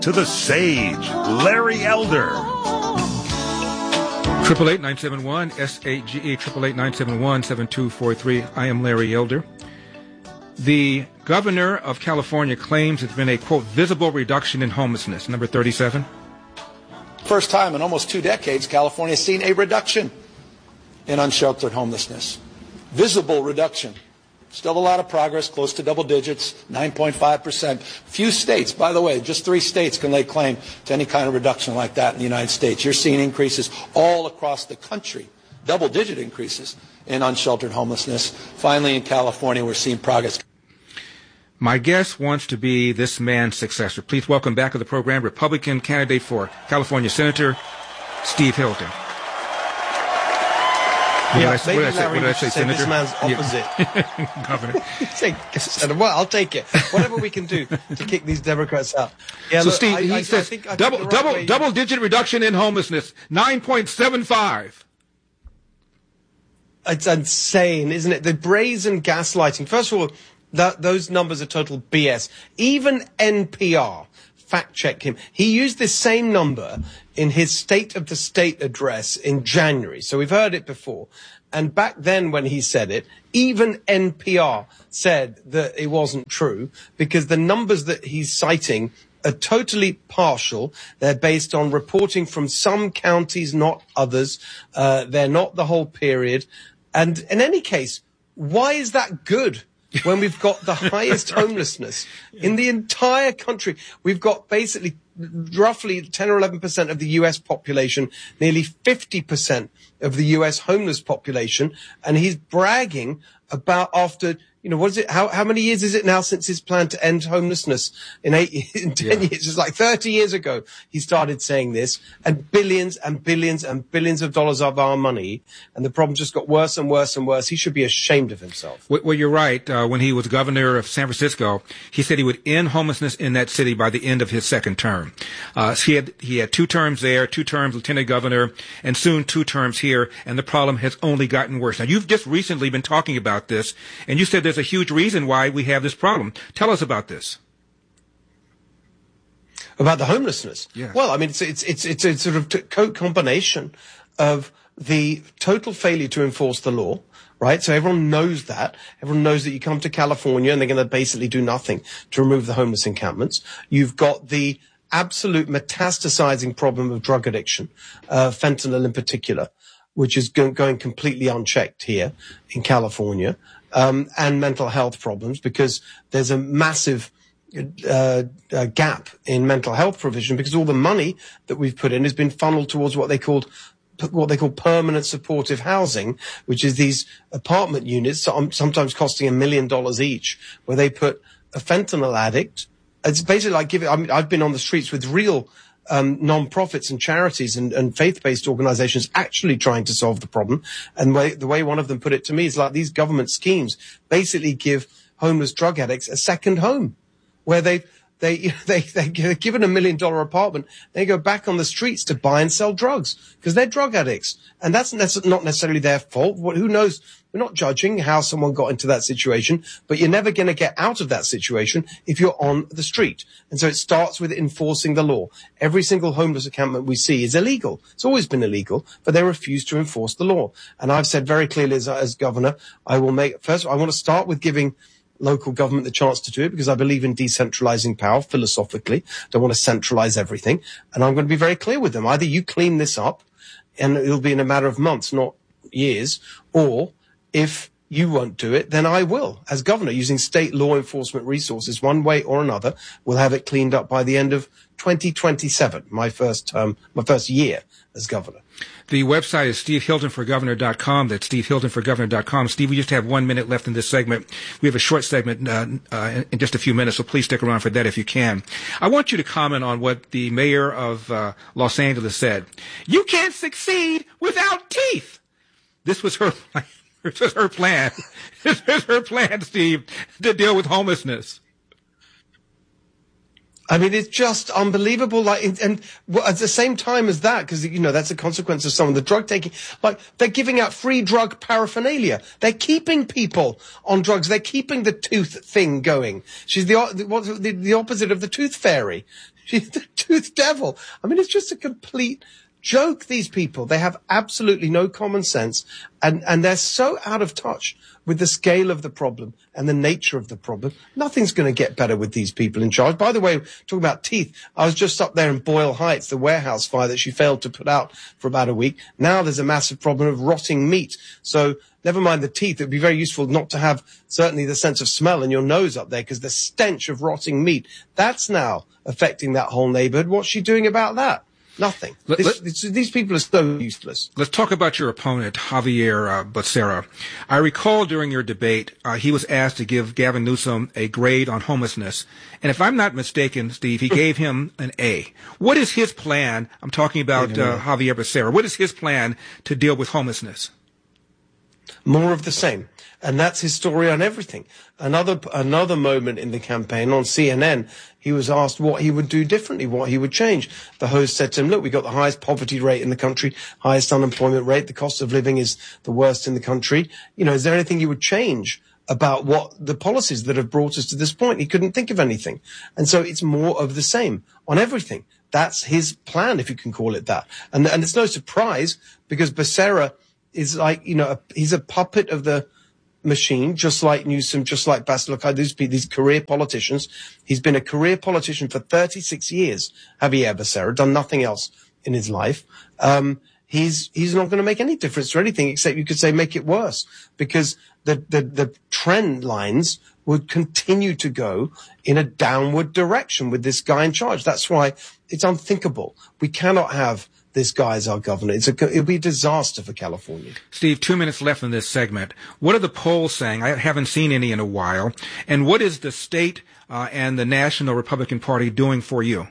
To the sage, Larry Elder. 888-971-SAGE, 888-971-7243. I am Larry Elder. The governor of California claims there's been a, quote, visible reduction in homelessness. Number 37. First time in almost 2 decades, California has seen a reduction in unsheltered homelessness. Visible reduction. Still a lot of progress, close to double digits, 9.5%. Few states, by the way, just 3 states can lay claim to any kind of reduction like that in the United States. You're seeing increases all across the country, double-digit increases in unsheltered homelessness. Finally, in California, we're seeing progress. My guest wants to be this man's successor. Please welcome back to the program Republican candidate for California Senator, Steve Hilton. What did I say, Senator? This man's opposite. Yeah. Governor. Well, I'll take it. Whatever we can do to kick these Democrats out. Yeah, so, look, Steve, he says double-digit reduction in homelessness, 9.75. It's insane, isn't it? The brazen gaslighting. First of all, those numbers are total BS. Even NPR fact-checked him. He used this same number in his State of the State address in January. So we've heard it before. And back then when he said it, even NPR said that it wasn't true because the numbers that he's citing are totally partial. They're based on reporting from some counties, not others. They're not the whole period. And in any case, why is that good? When we've got the highest homelessness in the entire country, we've got basically roughly 10 or 11% of the U.S. population, nearly 50% of the U.S. homeless population, and he's bragging about after, what is it? How many years is it now since his plan to end homelessness? In 10 years. It's like 30 years ago he started saying this, and billions and billions and billions of dollars of our money, and the problem just got worse and worse and worse. He should be ashamed of himself. Well, you're right. When he was governor of San Francisco, he said he would end homelessness in that city by the end of his second term. He had 2 terms there, 2 terms lieutenant governor, and soon 2 terms here, and the problem has only gotten worse. Now, you've just recently been talking about this, and you said there's a huge reason why we have this problem. Tell us about this. About the homelessness? Yeah. Well, I mean, it's a sort of combination of the total failure to enforce the law, right? So everyone knows that. Everyone knows that you come to California and they're going to basically do nothing to remove the homeless encampments. You've got the absolute metastasizing problem of drug addiction, fentanyl in particular, which is going completely unchecked here in California. And mental health problems, because there's a massive gap in mental health provision because all the money that we've put in has been funneled towards what they call permanent supportive housing, which is these apartment units, sometimes costing $1 million each, where they put a fentanyl addict. It's basically like I've been on the streets with real non-profits and charities and faith-based organizations actually trying to solve the problem. And the way one of them put it to me is like these government schemes basically give homeless drug addicts a second home where they're given $1 million apartment. They go back on the streets to buy and sell drugs because they're drug addicts. And that's not necessarily their fault. Who knows? We're not judging how someone got into that situation, but you're never going to get out of that situation if you're on the street. And so it starts with enforcing the law. Every single homeless encampment we see is illegal. It's always been illegal, but they refuse to enforce the law. And I've said very clearly as governor, I want to start with giving local government the chance to do it because I believe in decentralizing power philosophically. Don't want to centralize everything. And I'm going to be very clear with them. Either you clean this up and it'll be in a matter of months, not years, or if you won't do it, then I will. As governor, using state law enforcement resources, one way or another, we'll have it cleaned up by the end of 2027, my first year as governor. The website is stevehiltonforgovernor.com. That's stevehiltonforgovernor.com. Steve, we just have 1 minute left in this segment. We have a short segment in just a few minutes, so please stick around for that if you can. I want you to comment on what the mayor of Los Angeles said. You can't succeed without teeth. This was her plan. This is her plan. This is her plan, Steve, to deal with homelessness. I mean, it's just unbelievable. And at the same time as that, because, that's a consequence of some of the drug taking, they're giving out free drug paraphernalia. They're keeping people on drugs. They're keeping the tooth thing going. She's the opposite of the tooth fairy. She's the tooth devil. I mean, it's just a complete joke, these people. They have absolutely no common sense, and they're so out of touch with the scale of the problem and the nature of the problem. Nothing's going to get better with these people in charge. By the way, talking about teeth, I was just up there in Boyle Heights, the warehouse fire that she failed to put out for about a week. Now there's a massive problem of rotting meat. So never mind the teeth, it would be very useful not to have certainly the sense of smell in your nose up there, because the stench of rotting meat, that's now affecting that whole neighborhood. What's she doing about that? Nothing. These people are so useless. Let's talk about your opponent, Javier Becerra. I recall during your debate, he was asked to give Gavin Newsom a grade on homelessness. And if I'm not mistaken, Steve, he gave him an A. What is his plan? I'm talking about Javier Becerra. What is his plan to deal with homelessness? More of the same. And that's his story on everything. Another moment in the campaign on CNN, he was asked what he would do differently, what he would change. The host said to him, look, we've got the highest poverty rate in the country, highest unemployment rate, the cost of living is the worst in the country. You know, is there anything you would change about what the policies that have brought us to this point? He couldn't think of anything. And so it's more of the same on everything. That's his plan, if you can call it that. And it's no surprise, because Becerra is like, you know, he's a puppet of the machine, just like Newsom, just like Basilica, these career politicians. He's been a career politician for 36 years, Javier Becerra, done nothing else in his life. He's not going to make any difference to anything, except you could say make it worse, because the trend lines would continue to go in a downward direction with this guy in charge. That's why it's unthinkable. We cannot have this guy as our governor. It'll be a disaster for California. Steve, 2 minutes left in this segment. What are the polls saying? I haven't seen any in a while. And what is the state and the National Republican Party doing for you?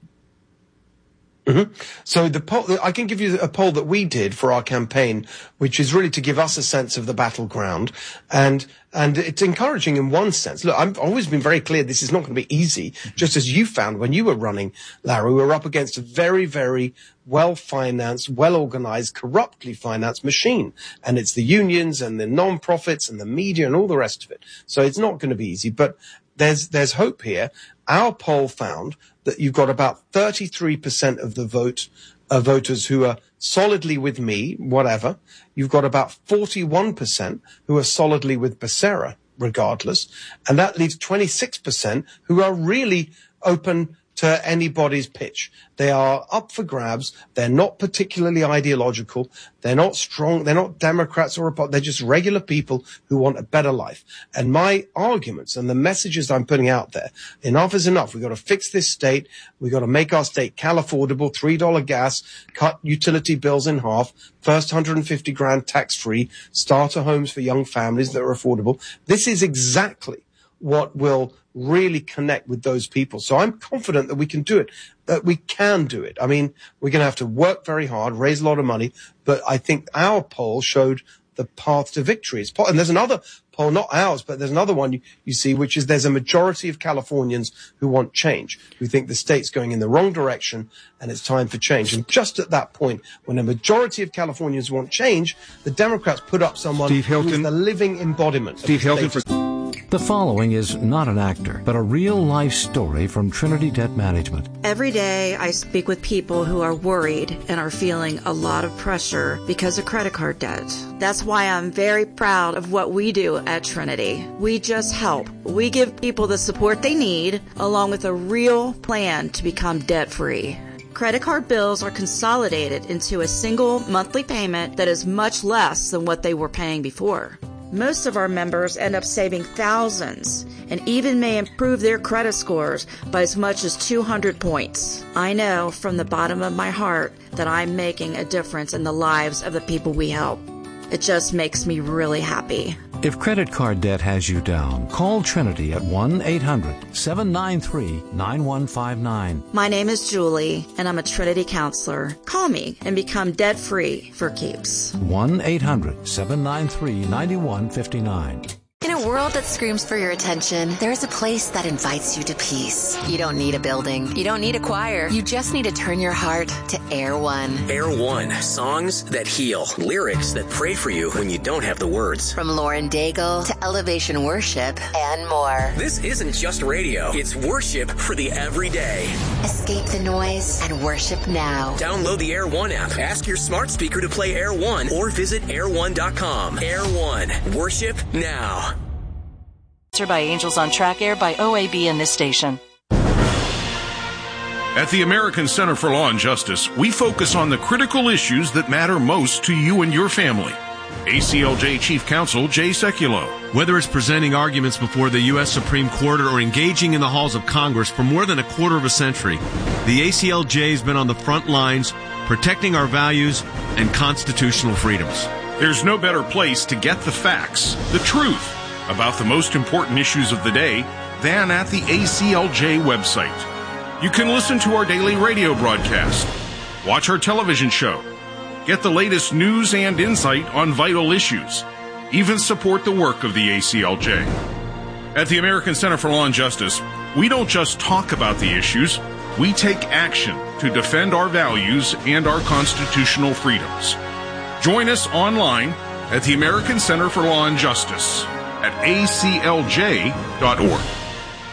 Mm-hmm. So the poll, I can give you a poll that we did for our campaign, which is really to give us a sense of the battleground. And it's encouraging in one sense. Look, I've always been very clear this is not going to be easy, just as you found when you were running, Larry. We were up against a very, very well-financed, well-organized, corruptly financed machine. And it's the unions and the non-profits and the media and all the rest of it. So it's not going to be easy, but there's hope here. Our poll found that you've got about 33% of the voters who are solidly with me, whatever. You've got about 41% who are solidly with Becerra, regardless. And that leaves 26% who are really open to anybody's pitch. They are up for grabs. They're not particularly ideological. They're not strong. They're not Democrats or Republicans. They're just regular people who want a better life. And my arguments and the messages I'm putting out there, enough is enough. We've got to fix this state. We've got to make our state Cal-affordable, $3 gas, cut utility bills in half, first 150 grand tax-free, starter homes for young families that are affordable. This is exactly what will really connect with those people. So I'm confident that we can do it, that we can do it. I mean, we're going to have to work very hard, raise a lot of money, but I think our poll showed the path to victory. And there's another poll, not ours, but there's another one you see, which is there's a majority of Californians who want change, who think the state's going in the wrong direction and it's time for change. And just at that point, when a majority of Californians want change, the Democrats put up someone who is the living embodiment. Steve Hilton. The following is not an actor, but a real-life story from Trinity Debt Management. Every day I speak with people who are worried and are feeling a lot of pressure because of credit card debt. That's why I'm very proud of what we do at Trinity. We just help. We give people the support they need, along with a real plan to become debt-free. Credit card bills are consolidated into a single monthly payment that is much less than what they were paying before. Most of our members end up saving thousands and even may improve their credit scores by as much as 200 points. I know from the bottom of my heart that I'm making a difference in the lives of the people we help. It just makes me really happy. If credit card debt has you down, call Trinity at 1-800-793-9159. My name is Julie, and I'm a Trinity counselor. Call me and become debt-free for keeps. 1-800-793-9159. In a world that screams for your attention, there's a place that invites you to peace. You don't need a building. You don't need a choir. You just need to turn your heart to Air One. Air One. Songs that heal. Lyrics that pray for you when you don't have the words. From Lauren Daigle to Elevation Worship and more. This isn't just radio. It's worship for the everyday. Escape the noise and worship now. Download the Air One app. Ask your smart speaker to play Air One or visit air1.com. Air One. Worship now. By Angels on Track, aired by OAB in this station. At the American Center for Law and Justice, we focus on the critical issues that matter most to you and your family. ACLJ Chief Counsel Jay Sekulow. Whether it's presenting arguments before the U.S. Supreme Court or engaging in the halls of Congress for more than a quarter of a century, the ACLJ has been on the front lines protecting our values and constitutional freedoms. There's no better place to get the facts, the truth, about the most important issues of the day than at the ACLJ website. You can listen to our daily radio broadcast, watch our television show, get the latest news and insight on vital issues, even support the work of the ACLJ. At the American Center for Law and Justice, we don't just talk about the issues, we take action to defend our values and our constitutional freedoms. Join us online at the American Center for Law and Justice at aclj.org.